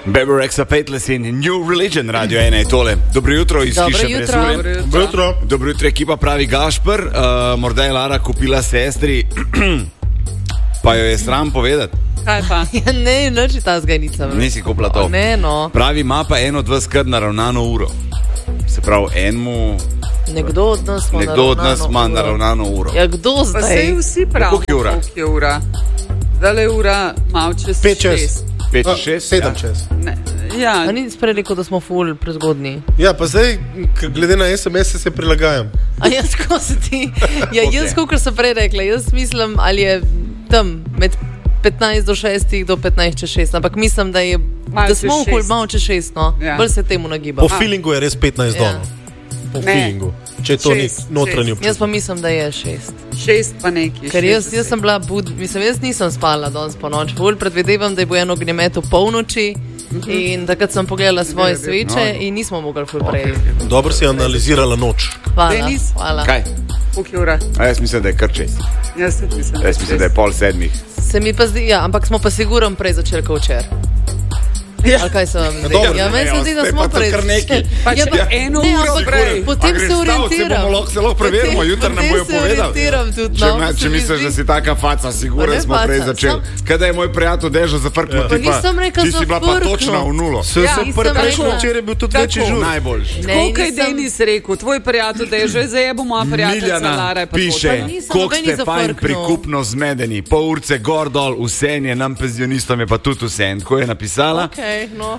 Baby Rexa Pateless in New Religion, Radio 1 je tole. Dobro jutro iz hiše brez ure. Dobro jutro, ekipa pravi Gašper. Morda je Lara kupila sestri, pa jo je sram povedati. Kaj pa? Ja, ne, noči ta zgajnica. Nisi kupila to. Ne, no. Pravi, ima pa eno od vas kar naravnano uro. Se pravi, enemu... Nekdo od nas ima naravnano uro. Ja, kdo zdaj? Pa sej vsi prav. Koliko je ura? Zdaj je ura malo čez 5-6. 5-6? 7-6. Ja. A ni sprej rekel, da smo ful prezgodni? Ja, pa zdaj, glede na SMS se prilagajam. A jaz, ko se ti... Ja, jaz, kot sem prej rekla, jaz mislim, ali je tam med 15 do 6 do 15 čez 6, ampak mislim, da je... Da smo ful malo čez 6, no. Ja. Bolj se temu nagiba. Po feelingu je res 15 do. Po feelingu. Če je to nek notranji občutek. Jaz pa mislim, da je 6. 6 pa neki. Ker jaz sem bila jaz nisem spala danes po noč. Ful predvidevam, da je bo en ognjemet v polnoči in takrat sem pogledala svoje sveče in nismo mogli ful prej. Dobro si analizirala noč. Hvala. Kaj? Koliko je ura? A jaz mislim, da je kar 6. Jaz mislim, da je 6:30. Se mi pa zdi, ja, ampak smo pa sigurno prej začeli kot včeraj. Ja. Ali kaj se vam zdi? Dobro, Ja, meni se zdi, da smo prej. Pač eno uro prej. Potem se orientiram. Se lahko preverimo, jutri nam bojo povedali. Če misliš, da si taka faca, sigurno smo prej začeli. Kada je moj prijatelj Dežo zafrknil, ti si bila pa točna v nulo. Prejšnjo včeraj je bil tudi večji žur. Najboljši. Koliko je Denis rekel, tvoj prijatelj Dežo je zajebo moja prijateljica Lara. Piše, koliko ste fajn prikupno zmedeni. Pol urce gor dol, vse je nam penzionistom je pa tudi vse. Tako je napisala. No.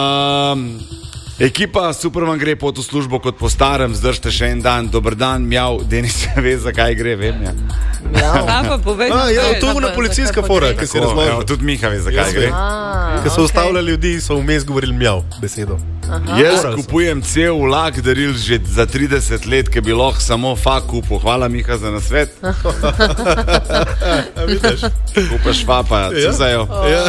Ekipa, super vam gre pot v službo kot po starem, zdržite še en dan, dober dan, mjav, Denis ve, zakaj gre, vem, ja. Pa povej. To je na policijska fora, ki si razložil. Tudi Miha ve, zakaj gre. Ko so ustavljali ljudi, so vmes govorili mjav besedo. Jaz kupujem cel vlak daril že za 30 let, ki bi lahko samo fak kupil. Hvala, Miha, za nasvet. Kupaš fapa, cuzajo.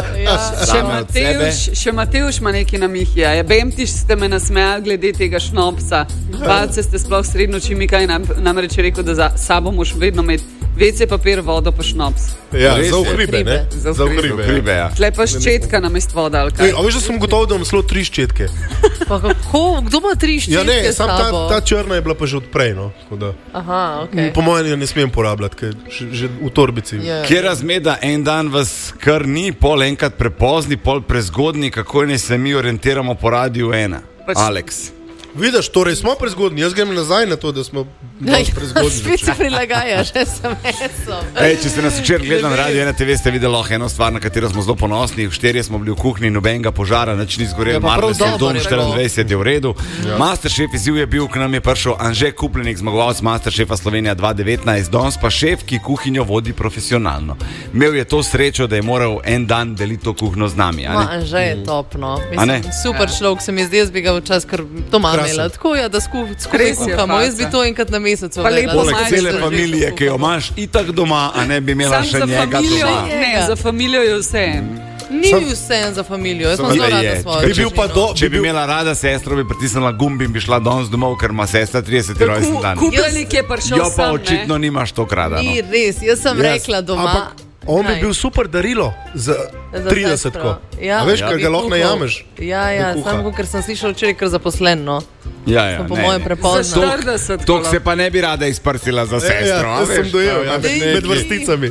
Še Mateuš ima nekaj na Mihija. Bemtiš ste me nasmejali glede tega šnopsa. Palce ste sploh srednjo oči, Mika je namreč rekel, da za sabo moš vedno imeti WC papir, vodo pa šnops. Ja, za uhribe, ne? Za uhribe, ja. Tle pa ščetka namest voda, ali kaj? A veš, da sem gotov, da imam slo 3 ščetke. Pa kako? Kdo ima 3 ščetke Ja, ne, s sabo? ta črna je bila pa že odprej, no. Aha, okej. Po mojem ne smem porabljati, ker že v torbici. Kje razmeda, en dan vas kar ni, pol enkrat prepozni, pol prezgodni, kako ne se mi orientiramo po Radiu 1. Alex. Vidiš, torej smo prezgodni, jaz grem nazaj na to, da smo prezgodni. Spet se prilagajaš SMS-om. Če ste nas včeraj gledali na Radio 1 TV, ste videli eno stvar, na katero smo zelo ponosni. Štirje smo bili v kuhinji, nobenega požara, nič ni zgorel, Marvesel dom 24 je v redu. Masterchef izziv je bil, k nam je prišel Anže Kupljenik, zmagovalec Masterchefa Slovenija 2019, danes pa šef, ki kuhinjo vodi profesionalno. Imel je to srečo, da je moral en dan deliti to kuhno z nami. Anže je top, no. Super človek se mi zdi, jaz bi ga včas, ker doma imela. Tako je, da skupaj kuhamo. Jaz bi to enkrat na mesec vedela. Poleg cele familije, ki jo imaš itak doma, a ne bi imela še njega doma. Ne, za familijo je vse. Ni vse za familijo, jaz sem zelo rada svojo. Če bi imela rada sestro, bi pritisnila gumbi in bi šla danes domov, ker ima sestra 30. rojstni dan. Kupljenik je prišel sam, ne? Jo pa očitno nimaš to rada. Ni res, jaz sem rekla doma. On bi bil super darilo za 30-ko. A veš, kaj ga lahko najameš? Ja, samo ker sem slišal včeraj kar zaposlen, no. Ja, po mojem prepozno. Tok se pa ne bi rada izprstila za sestro. Ja, to sem dojel, med vrsticami.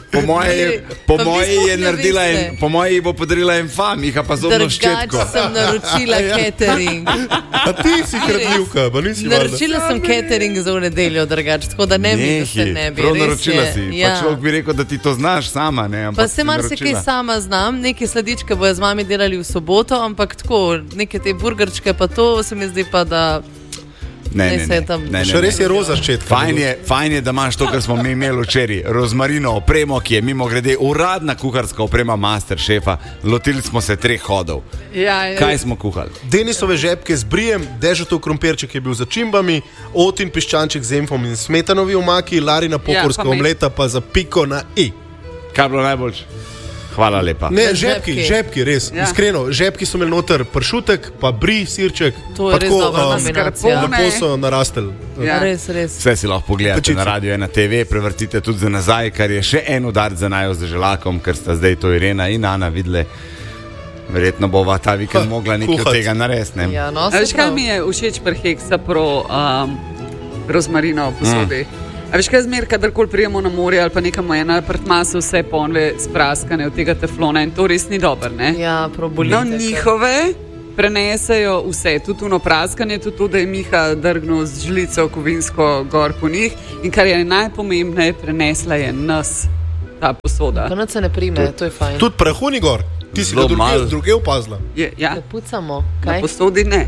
Po moji je naredila po moji bo podarila en fam, jih pa zobno ščetko. Drugače sem naročila catering. A ti si kradljivka, pa nisi valjda. Naročila sem catering za v nedeljo, drugače, tako da ne bi, da se ne bi. Prav naročila si, pa človek bi rekel, da ti to znaš sama, ne? Pa se marsikaj sama znam, neke sladičke bojo z mami delali v soboto, ampak tako, neke te burgerčke pa to se mi zdi pa, da Ne. Še res je roza ščetka. Fajn je, da imaš to, kar smo mi imeli včeraj. Rozmarino opremo, ki je mimo grede uradna kuharska oprema Masterchefa. Lotili smo se 3 hodov. Kaj smo kuhali? Denisove žepke z brijem, Dežetov krompirček je bil za čimbami, Otin piščanček z enfom in smetanovi omaki, Larina pohorska omleta pa za piko na i. Kaj je bilo najboljše? Hvala lepa. Ne, žepki, res. Iskreno, žepki so imeli noter pršutek, pa bri, sirček. To je res dobra kombinacija. Lepo so narasteli. Res. Vse si lahko pogledate na Radio 1 TV, prevrtite tudi za nazaj, kar je še en udarc za najo z želakom, ker sta zdaj to Irena in Ana videli Verjetno bova ta vikend mogla nekaj od tega narediti. Ja, no, veš, kaj mi je všeč pri Heksa Pro rozmarino posodi? A veš, kaj zmer, kadarkoli prijemo na morje ali pa nekam ena apartma, so vse ponve spraskane od tega teflona in to res ni dobro, ne? Ja, probolite. No, njihove prenesejo vse, tudi ono praskanje, tudi to, da je Miha drgnil z žlico kovinsko gor po njih in kar je najpomembneje, prenesla je nas ta posoda. To se ne prime, to je fajn. Tudi prahu ni gor, ti si ga druge opazila. Ja, ne pucamo, kaj? Na posodi ne.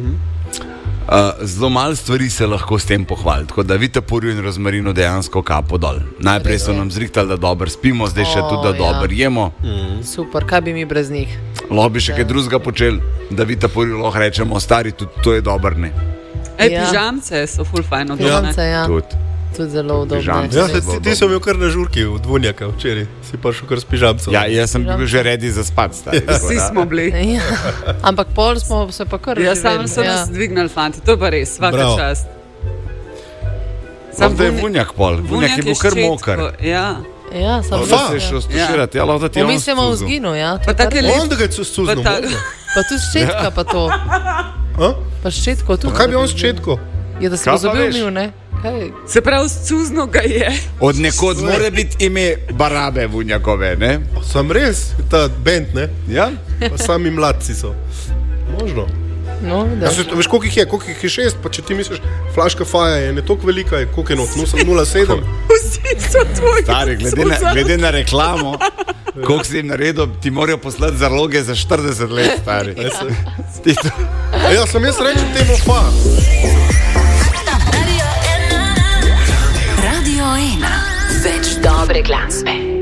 Zelo malo stvari se lahko s tem pohvali, tako da Vitapurju in rozmarinu dejansko kapo dol. Najprej so nam zrihtali, da dobro spimo, zdaj še tudi, da dobro jemo. Super, kaj bi mi brez njih? Lahko bi še kaj drugega počeli, da Vitapurju lahko rečemo, stari, tudi to je dobro, ne? Pižamce so ful fajn od Pižamce, ja. Tudi zelo udobne. Ja, ti so imel kar na žurki v Dvunjaka včeraj, si pa šel kar s pižamcem. Ja, jaz sem bil že ready za spat, stari. Vsi smo bili. Ja. Ampak pol smo se pa kar živeli. Ja, sam so nas dvignali, fanti, to je pa res, svaka čast. Sam da je Vunjak pol, Vunjak je bil kar mokar. Ja. Ja, samo da se je šel stuširati, ja, lahko da ti je on suzu. Mi se vzginu, ja. Pa tako je lepo. On da ga je suzno. Pa tu ščetka pa to. Pa ščetko tu. Pa kaj bi on s ščetko? Ja, da se bo zobil mil, ne? Kaj? Se pravi, scuzno ga je. Od nekod mora biti ime Barabe Vunjakove, ne? Sam res, ta band, ne? Ja? Pa sami mladci so. Možno. No, ja, veš, koliko jih je 6, pa če ti misliš, flaška faja je ne toliko velika, koliko je not, 0,7. Vsi so tvoji. Stari, glede na reklamo, koliko si jim naredil, ti morajo poslati zaloge za 40 let, stari. Ja, sem jaz rečem temu fa. Radio 1. Več dobre glasbe.